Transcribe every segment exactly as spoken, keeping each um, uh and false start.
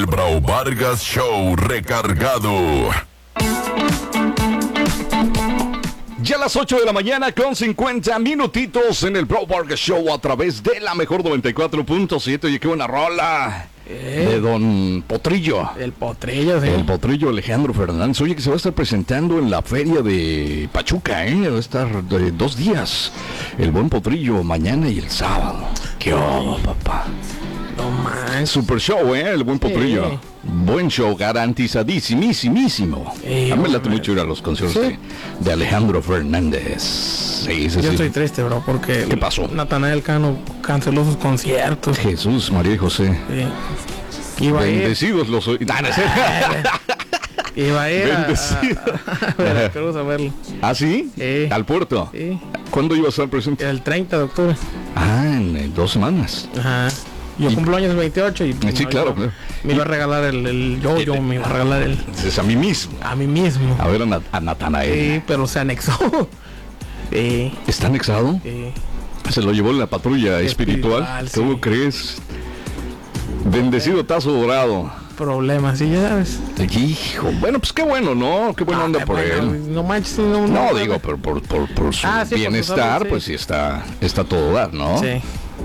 El Bravo Vargas Show recargado. Ya a las ocho de la mañana con cincuenta minutitos en el Bravo Vargas Show a través de la mejor noventa y cuatro punto siete. Oye, qué buena rola. Eh, de Don Potrillo. El Potrillo, sí. El Potrillo Alejandro Fernández. Oye, que se va a estar presentando en la feria de Pachuca, ¿eh? Va a estar de dos días. El buen Potrillo mañana y el sábado. ¿Qué onda, papá? No más. Super show, ¿eh? El buen Potrillo. Sí. Buen show, garantizadísimísimo. Sí, a mí me late mucho ir a los conciertos ¿sí? de, de Alejandro Fernández. Sí, sí, Yo sí. estoy triste, bro, porque... ¿Qué pasó? Natanael Cano canceló sus conciertos. Jesús, María y José. Sí. Iba Bendecidos los... Oy... Ah, no sé. Iba a ir Bendecido. a, a, a Veracruz a verlo. ¿Ah, sí? Sí. ¿Al puerto? Sí. ¿Cuándo iba a estar presente? El treinta de octubre. Ah, en dos semanas. Ajá. Yo y, cumplo años el veintiocho y... Sí, no, claro, yo, claro. Me iba a regalar el... el yo, yo me iba a regalar el... Es a mí mismo. A mí mismo. A ver a, Nat a Natanael. Sí, pero se anexó. Sí. ¿Está anexado? Sí. Se lo llevó en la patrulla espiritual. espiritual ¿Cómo sí. crees? Bendecido sí. Tazo dorado. Problemas, sí, ya sabes. Hijo, bueno, pues qué bueno, ¿no? Qué buena ah, onda por bueno, él. No manches, no, no, no digo, pero por, por, por su ah, sí, bienestar, por su salud, sí. pues sí está, está todo dar, ¿no? Sí.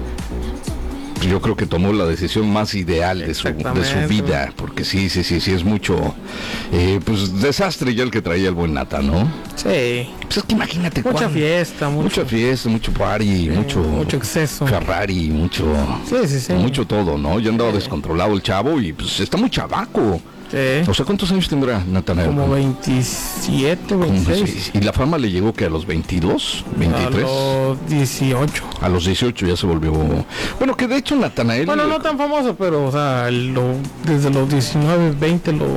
Yo creo que tomó la decisión más ideal de su, de su vida, porque sí, sí, sí, sí, es mucho, eh, pues, desastre ya el que traía el buen Nata, ¿no? Sí. Pues es que imagínate mucha cuál, fiesta, mucho, mucha fiesta, mucho party, sí, mucho, mucho exceso, Ferrari, mucho, sí, sí, sí, mucho todo, ¿no? Ya andaba sí. descontrolado el chavo y pues está muy chavaco. Sí. O sea, ¿cuántos años tendrá Natanael? Como veintisiete, veintiséis. ¿Y la fama le llegó que a los veintidós, veintitrés? A los dieciocho. A los dieciocho ya se volvió... Bueno, que de hecho Natanael... Bueno, no tan famoso, pero, o sea, lo, desde los diecinueve, veinte lo...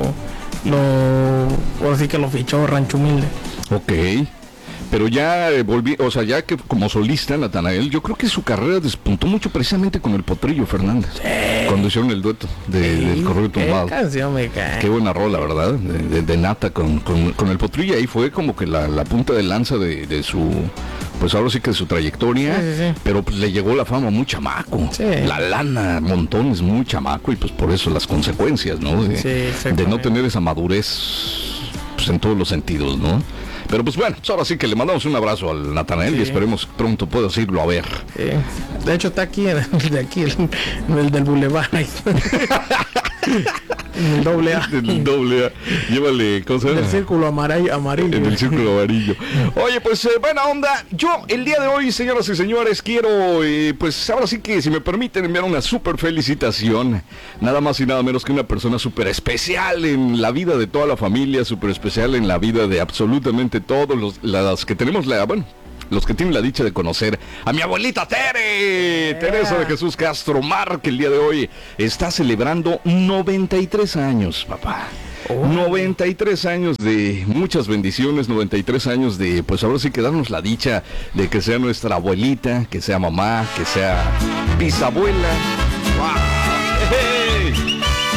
lo ahora sí que lo fichó Rancho Humilde. Ok. Pero ya eh, volví, o sea, ya que como solista Natanael, yo creo que su carrera despuntó mucho precisamente con el Potrillo Fernández. Sí. Cuando hicieron el dueto de, sí, del Correo Tumbado. Qué canción me cae. Qué buena rola, ¿verdad? De, de, de Nata con, con, con el Potrillo. Ahí fue como que la, la punta de lanza de, de su, pues ahora sí que de su trayectoria. Sí, sí, sí. Pero pues le llegó la fama muy chamaco. Sí. La lana, montones, muy chamaco. Y pues por eso las consecuencias, ¿no? De, sí, de no tener esa madurez pues, en todos los sentidos, ¿no? Pero pues bueno, pues ahora sí que le mandamos un abrazo al Natanael sí. y esperemos pronto puedas irlo a ver. Sí. De hecho está aquí, en el de aquí, el, el del Boulevard. En el doble A. En el doble A. Llévale, ¿cómo se llama? En el círculo amarillo. amarillo. En el círculo amarillo. Oye, pues eh, buena onda. Yo el día de hoy, señoras y señores, quiero, eh, pues ahora sí que si me permiten enviar una súper felicitación. Nada más y nada menos que una persona súper especial en la vida de toda la familia, súper especial en la vida de absolutamente todos los las que tenemos la, bueno, los que tienen la dicha de conocer a mi abuelita Tere, yeah. Teresa de Jesús Castro Mar, que el día de hoy está celebrando noventa y tres años, papá. Oh. noventa y tres años de muchas bendiciones, noventa y tres años de, pues ahora sí que darnos la dicha de que sea nuestra abuelita, que sea mamá, que sea bisabuela. ¡Wow! ¡Hey!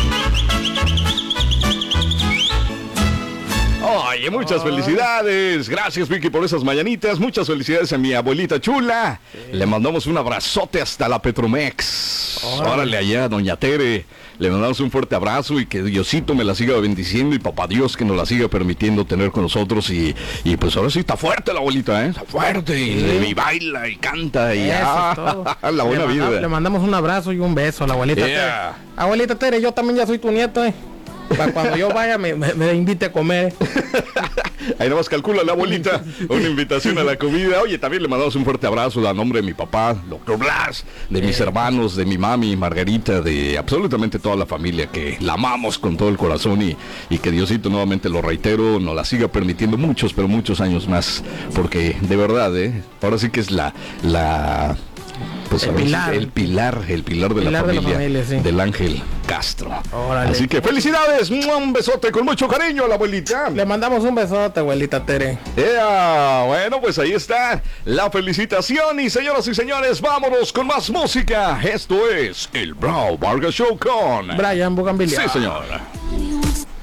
Oye, muchas felicidades. Gracias, Vicky, por esas mañanitas. Muchas felicidades a mi abuelita chula. Sí. Le mandamos un abrazote hasta la Petromex. Órale, Órale allá, doña Tere. Le mandamos un fuerte abrazo y que Diosito me la siga bendiciendo y papá Dios que nos la siga permitiendo tener con nosotros. Y, y pues ahora sí está fuerte la abuelita, ¿eh? Está fuerte y, sí. y baila y canta y ah, la buena le vida. Manda, le mandamos un abrazo y un beso a la abuelita yeah. Tere. Abuelita Tere, yo también ya soy tu nieto, ¿eh? Para cuando yo vaya me, me, me invite a comer. Ahí nomás calcula la abuelita una invitación a la comida. Oye, también le mandamos un fuerte abrazo a nombre de mi papá, doctor Blas, de mis hermanos, de mi mami, Margarita, de absolutamente toda la familia, que la amamos con todo el corazón y, y que Diosito, nuevamente lo reitero, nos la siga permitiendo muchos, pero muchos años más, porque de verdad, ¿eh? Ahora sí que es la... la Pues el, pilar. el pilar, el pilar de, pilar la, familia, de la familia, sí. del Ángel Castro. Órale. Así que felicidades, un besote con mucho cariño a la abuelita. Le mandamos un besote, abuelita Tere. Yeah. Bueno, pues ahí está la felicitación y señoras y señores, vámonos con más música. Esto es el Bravo Vargas Show con Brian Bugambilia. Sí, señor.